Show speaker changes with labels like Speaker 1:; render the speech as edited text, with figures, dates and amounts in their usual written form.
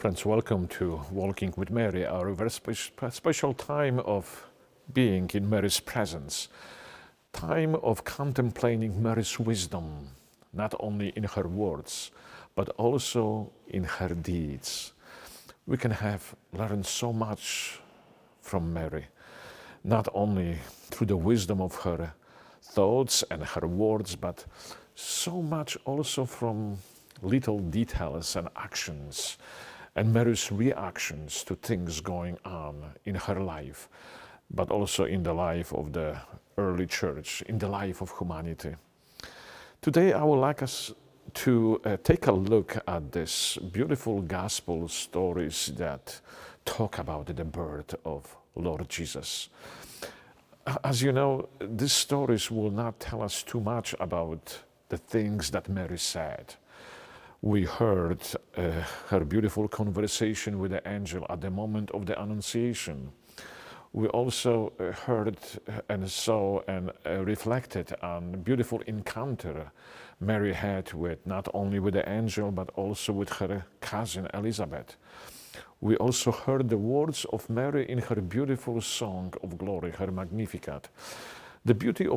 Speaker 1: Friends, welcome to Walking with Mary, our very special time of being in Mary's presence, time of contemplating Mary's wisdom, not only in her words, but also in her deeds. We can have learned so much from Mary, not only through the wisdom of her thoughts and her words, but so much also from little details and actions and Mary's reactions to things going on in her life, but also in the life of the early church, in the life of humanity. Today I would like us to take a look at these beautiful gospel stories that talk about the birth of Lord Jesus. As you know, these stories will not tell us too much about the things that Mary said. We heard her beautiful conversation with the angel at the moment of the Annunciation. We also heard and saw and reflected on a beautiful encounter Mary had with not only with the angel but also with her cousin Elizabeth. We also heard the words of Mary in her beautiful song of glory, her Magnificat. The beauty of